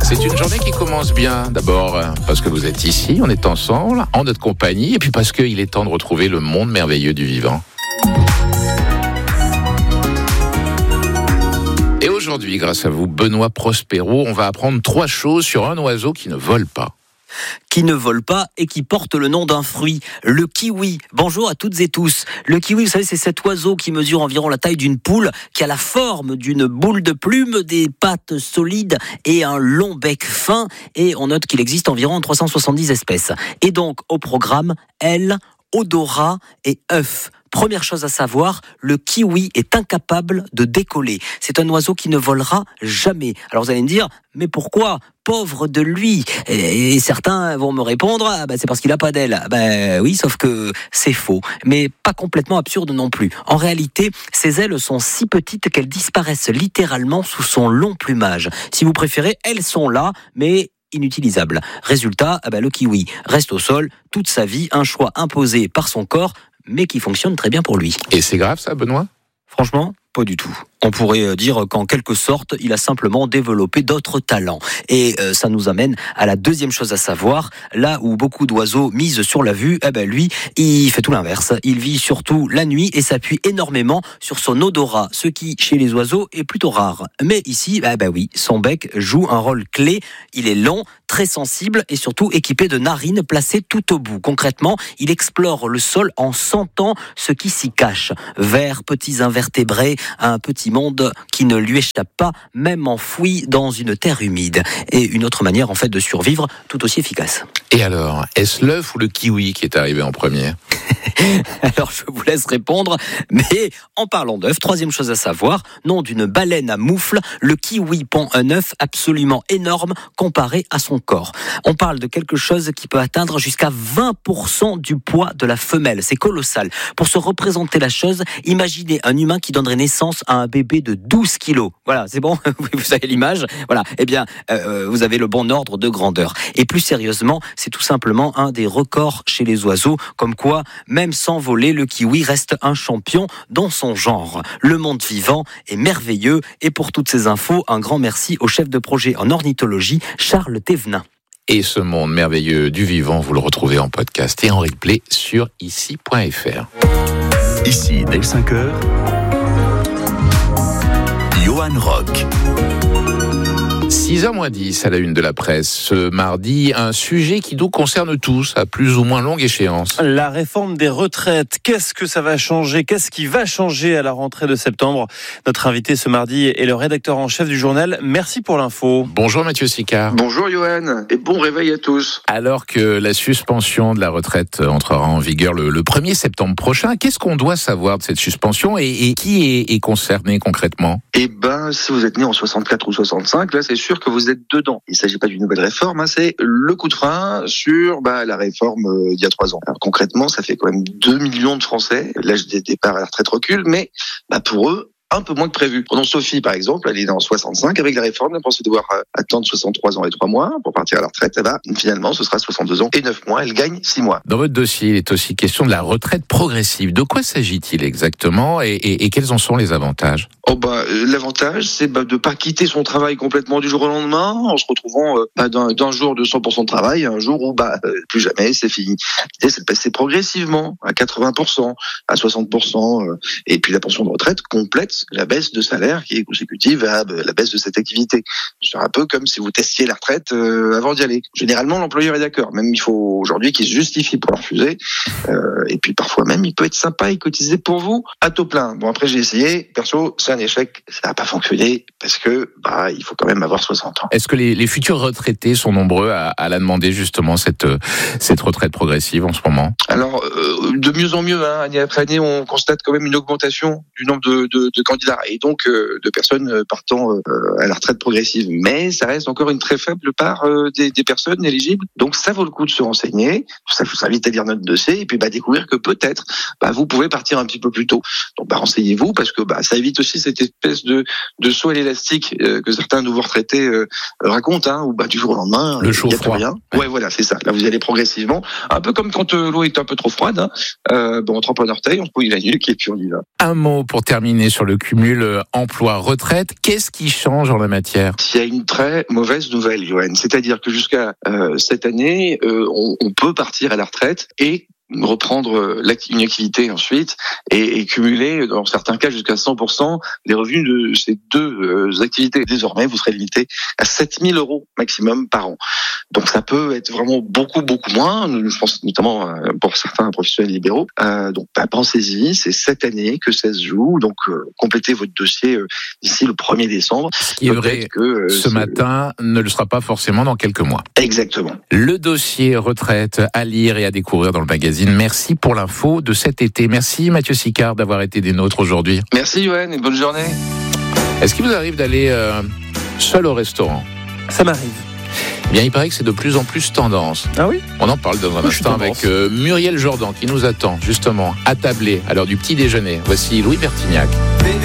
C'est une journée qui commence bien, d'abord parce que vous êtes ici, on est ensemble, en notre compagnie, et puis parce qu'il est temps de retrouver le monde merveilleux du vivant. Et aujourd'hui, grâce à vous, Benoît Prospero, on va apprendre 3 choses sur un oiseau qui ne vole pas. Qui ne vole pas et qui porte le nom d'un fruit, le kiwi. Bonjour à toutes et tous. Le kiwi, vous savez, c'est cet oiseau qui mesure environ la taille d'une poule, qui a la forme d'une boule de plume, des pattes solides et un long bec fin. Et on note qu'il existe environ 370 espèces. Et donc, au programme, aile, odorat et œuf. Première chose à savoir, le kiwi est incapable de décoller. C'est un oiseau qui ne volera jamais. Alors vous allez me dire, mais pourquoi ? Pauvre de lui. Et certains vont me répondre, c'est parce qu'il n'a pas d'aile. Oui, sauf que c'est faux. Mais pas complètement absurde non plus. En réalité, ses ailes sont si petites qu'elles disparaissent littéralement sous son long plumage. Si vous préférez, elles sont là, mais inutilisables. Résultat, le kiwi reste au sol toute sa vie, un choix imposé par son corps, mais qui fonctionne très bien pour lui. Et c'est grave ça, Benoît ? Franchement, pas du tout. On pourrait dire qu'en quelque sorte, il a simplement développé d'autres talents. Et ça nous amène à la deuxième chose à savoir. Là où beaucoup d'oiseaux misent sur la vue, lui, il fait tout l'inverse. Il vit surtout la nuit et s'appuie énormément sur son odorat, ce qui, chez les oiseaux, est plutôt rare. Mais ici, oui, son bec joue un rôle clé. Il est long, très sensible et surtout équipé de narines placées tout au bout. Concrètement, il explore le sol en sentant ce qui s'y cache. Vers, petits invertébrés, un petit monde qui ne lui échappe pas, même enfoui dans une terre humide. Et une autre manière, en fait, de survivre tout aussi efficace. Et alors, est-ce l'œuf ou le kiwi qui est arrivé en premier ? Alors, je vous laisse répondre, mais en parlant d'œuf, troisième chose à savoir, nom d'une baleine à moufle, le kiwi pond un œuf absolument énorme comparé à son corps. On parle de quelque chose qui peut atteindre jusqu'à 20% du poids de la femelle. C'est colossal. Pour se représenter la chose, imaginez un humain qui donnerait naissance à un bébé de 12 kilos. Voilà, c'est bon, vous avez l'image. Voilà, vous avez le bon ordre de grandeur. Et plus sérieusement, c'est tout simplement un des records chez les oiseaux, comme quoi, même sans voler, le kiwi reste un champion dans son genre. Le monde vivant est merveilleux et pour toutes ces infos, un grand merci au chef de projet en ornithologie, Charles Thévenin. Et ce monde merveilleux du vivant, vous le retrouvez en podcast et en replay sur ici.fr. Ici, dès 5h, Johan Rock. 6h-10 à la une de la presse. Ce mardi, un sujet qui nous concerne tous, à plus ou moins longue échéance. La réforme des retraites. Qu'est-ce que ça va changer ? Qu'est-ce qui va changer à la rentrée de septembre ? Notre invité ce mardi est le rédacteur en chef du journal. Merci pour l'info. Bonjour Mathieu Sicard. Bonjour Johan et bon réveil à tous. Alors que la suspension de la retraite entrera en vigueur le 1er septembre prochain, qu'est-ce qu'on doit savoir de cette suspension et qui est concerné concrètement ? Si vous êtes né en 64 ou 65, là c'est sûr que vous êtes dedans. Il ne s'agit pas d'une nouvelle réforme, c'est le coup de frein sur la réforme il y a 3 ans. Alors concrètement, ça fait quand même 2 millions de Français. L'âge des départs à la retraite recule, mais pour eux, un peu moins que prévu. Prenons Sophie, par exemple, elle est née en 65. Avec la réforme, elle pensait devoir attendre 63 ans et 3 mois pour partir à la retraite. Finalement, ce sera 62 ans et 9 mois. Elle gagne 6 mois. Dans votre dossier, il est aussi question de la retraite progressive. De quoi s'agit-il exactement et quels en sont les avantages ? L'avantage, c'est de pas quitter son travail complètement du jour au lendemain, en se retrouvant d'un jour de 100% de travail à un jour où plus jamais, c'est fini. L'idée, c'est de passer progressivement à 80%, à 60%, et puis la pension de retraite complète la baisse de salaire qui est consécutive à la baisse de cette activité. C'est un peu comme si vous testiez la retraite avant d'y aller. Généralement, l'employeur est d'accord. Même il faut aujourd'hui qu'il se justifie pour la refuser. Et puis parfois même, il peut être sympa et cotiser pour vous à taux plein. Bon, après j'ai essayé. Perso, c'est un échec. Ça n'a pas fonctionné parce que il faut quand même avoir 60 ans. Est-ce que les futurs retraités sont nombreux à la demander justement cette retraite progressive en ce moment ? Alors, de mieux en mieux, année après année, on constate quand même une augmentation du nombre de candidats et donc de personnes partant à la retraite progressive. Mais ça reste encore une très faible part des personnes éligibles. Donc ça vaut le coup de se renseigner. Ça vous invite à lire notre dossier et puis découvrir que peut-être vous pouvez partir un petit peu plus tôt. Donc renseignez-vous parce que ça évite aussi cette espèce de saut à l'élastique que certains nouveaux retraités racontent, où du jour au lendemain, le chaud froid. Rien. Ouais, voilà, c'est ça. Là, vous y allez progressivement, un peu comme quand l'eau est un peu trop froide. On trempe un orteil, on se mouille la nuque et puis on y va. Un mot pour terminer sur le le cumul emploi-retraite. Qu'est-ce qui change en la matière ? Il y a une très mauvaise nouvelle, Johan. C'est-à-dire que jusqu'à cette année, on peut partir à la retraite et reprendre une activité ensuite et cumuler dans certains cas jusqu'à 100% les revenus de ces deux activités. Désormais, vous serez limité à 7 000 € maximum par an. Donc ça peut être vraiment beaucoup moins. Je pense notamment pour certains professionnels libéraux. Donc pensez-y, c'est cette année que ça se joue. Donc complétez votre dossier d'ici le 1er décembre. Ce qui est vrai que ce matin ne le sera pas forcément dans quelques mois. Exactement. Le dossier retraite à lire et à découvrir dans le magazine. Merci pour l'info de cet été. Merci Mathieu Sicard d'avoir été des nôtres aujourd'hui. Merci Johan et bonne journée. Est-ce qu'il vous arrive d'aller seul au restaurant ? Ça m'arrive. Eh bien, il paraît que c'est de plus en plus tendance. Ah oui ? On en parle dans un instant avec Muriel Jourdan qui nous attend justement attablé à l'heure du petit déjeuner. Voici Louis Bertignac.